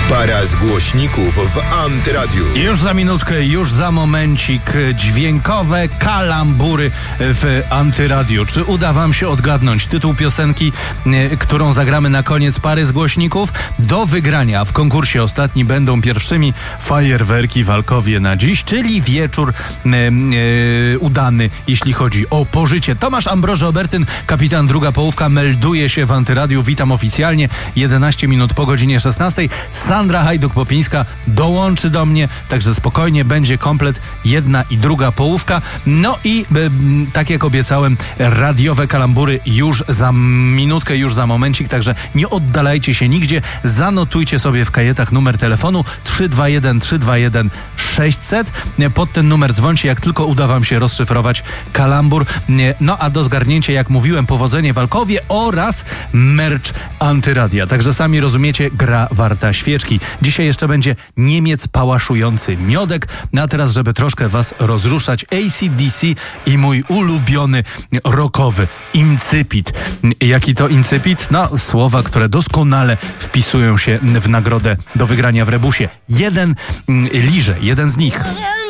Para z głośników w Antyradiu. Już za minutkę, już za momencik dźwiękowe kalambury w Antyradiu. Czy uda wam się odgadnąć tytuł piosenki, którą zagramy na koniec pary z głośników? Do wygrania w konkursie ostatni będą pierwszymi fajerwerki w Alkowie na dziś, czyli wieczór udany, jeśli chodzi o pożycie. Tomasz Ambroży-Obertyn, kapitan Druga Połówka, melduje się w Antyradiu. Witam oficjalnie. 11 minut po godzinie 16. Sandra Hajduk-Popińska dołączy do mnie, także spokojnie będzie komplet, jedna i druga połówka. No i tak jak obiecałem, radiowe kalambury już za minutkę, już za momencik, także nie oddalajcie się nigdzie. Zanotujcie sobie w kajetach numer telefonu 321 600. Pod ten numer dzwońcie, jak tylko uda wam się rozszyfrować kalambur. No a do zgarnięcia, jak mówiłem, powodzenie w Alkowie oraz merch Antyradia. Także sami rozumiecie, gra warta świeczki. Dzisiaj jeszcze będzie Niemiec pałaszujący miodek. No a teraz, żeby troszkę was rozruszać, AC/DC i mój ulubiony rockowy Incipit. Jaki to Incipit? No, słowa, które doskonale wpisują się w nagrodę do wygrania w rebusie. Jeden z nich.